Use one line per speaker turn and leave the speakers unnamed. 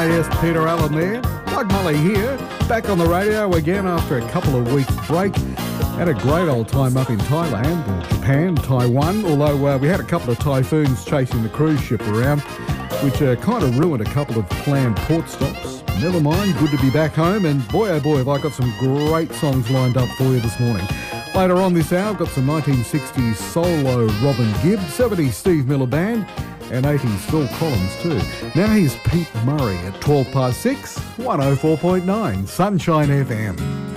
yes, Peter Allen there. Doug Mully here, back on the radio again after a couple of weeks break. Had a great old time up in Thailand, Japan, Taiwan, although we had a couple of typhoons chasing the cruise ship around, which kind of ruined a couple of planned port stops. Never mind, good to be back home, and boy oh boy have I got some great songs lined up for you this morning. Later on this hour, I've got some 1960s solo Robin Gibb, 70s Steve Miller Band, and 80s Phil Collins too. Now here's Pete Murray at 6:12, 104.9 Sunshine FM.